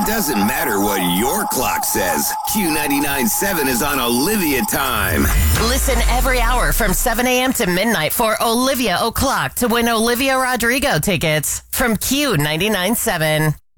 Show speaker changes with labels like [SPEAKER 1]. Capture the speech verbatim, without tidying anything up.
[SPEAKER 1] doesn't matter what your clock says. Q ninety-nine point seven is on Olivia time.
[SPEAKER 2] Listen every hour from seven a.m. to midnight for Olivia O'Clock to win Olivia Rodrigo tickets from Q ninety-nine point seven.